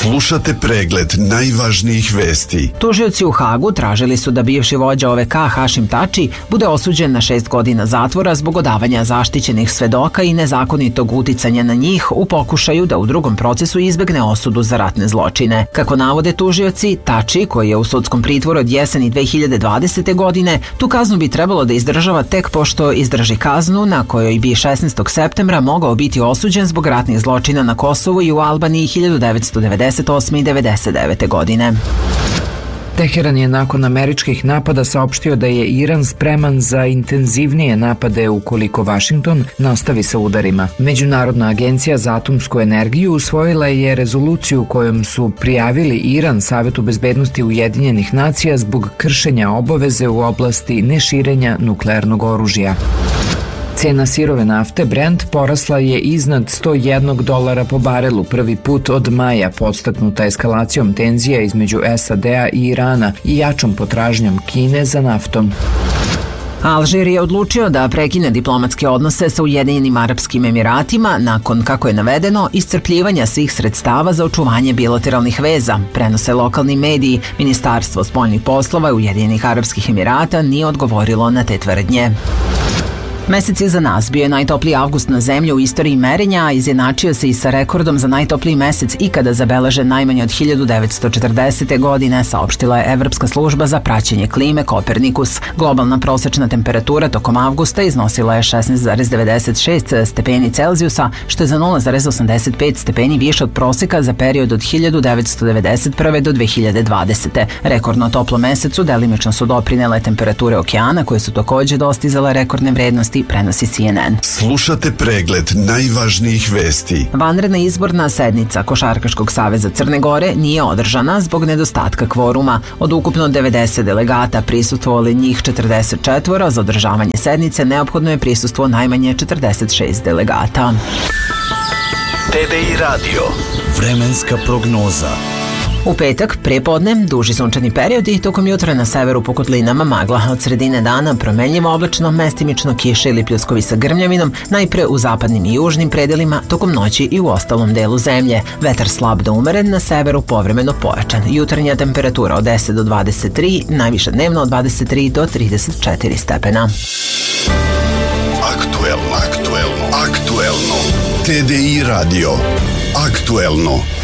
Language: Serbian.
Slušate pregled najvažnijih vesti. Tužioci u Hagu tražili su da bivši vođa OVK Hašim Tači bude osuđen na 6 godina zatvora zbog odavanja zaštićenih svedoka i nezakonitog uticanja na njih u pokušaju da u drugom procesu izbegne osudu za ratne zločine. Kako navode tužioci, Tači, koji je u sudskom pritvoru od jeseni 2020. godine, tu kaznu bi trebalo da izdržava tek pošto izdrži kaznu na kojoj bi 16. septembra mogao biti osuđen zbog ratnih zločina na Kosovu i u Albaniji 1998. i 1999. godine. Teheran je nakon američkih napada saopštio da je Iran spreman za intenzivnije napade ukoliko Vašington nastavi sa udarima. Međunarodna agencija za atomsku energiju usvojila je rezoluciju kojom su prijavili Iran Savetu bezbednosti Ujedinjenih nacija zbog kršenja obaveze u oblasti neširenja nuklearnog oružja. Cena sirove nafte Brent porasla je iznad $101 po barelu prvi put od maja, podstaknuta eskalacijom tenzija između SAD-a i Irana i jačom potražnjom Kine za naftom. Alžir je odlučio da prekine diplomatske odnose sa Ujedinjenim Arapskim Emiratima nakon, kako je navedeno, iscrpljivanja svih sredstava za očuvanje bilateralnih veza, prenose lokalni mediji. Ministarstvo spoljnih poslova Ujedinjenih Arapskih Emirata nije odgovorilo na te tvrdnje. Mesec iza nas bio je najtopliji avgust na zemlji u istoriji merenja, a izjednačio se i sa rekordom za najtopliji mesec ikada zabeležen najmanje od 1940. godine, saopštila je Evropska služba za praćenje klime Kopernikus. Globalna prosečna temperatura tokom avgusta iznosila je 16,96 stepeni Celzijusa, što je za 0,85 stepeni više od proseka za period od 1991. do 2020. Rekordno toplom mesecu delimično su doprinele temperature okeana, koje su takođe dostizale rekordne vrednosti, prenosi CNN. Slušate pregled najvažnijih vesti. Vanredna izborna sednica Košarkaškog saveza Crne Gore nije održana zbog nedostatka kvoruma. Od ukupno 90 delegata prisustvovali njih 44, za održavanje sednice neophodno je prisustvo najmanje 46 delegata. TDI radio. Vremenska prognoza. U petak, prepodne, duži sunčani period i tokom jutra na severu po kotlinama magla. Od sredine dana promenljivo oblačno, mestimično kiše ili pljuskovi sa grmljavinom, najpre u zapadnim i južnim predelima, tokom noći i u ostalom delu zemlje. Vetar slab do umeren, na severu povremeno pojačan. Jutarnja temperatura od 10 do 23, najviša dnevno od 23 do 34 stepena. Aktuelno. TDI radio. Aktuelno.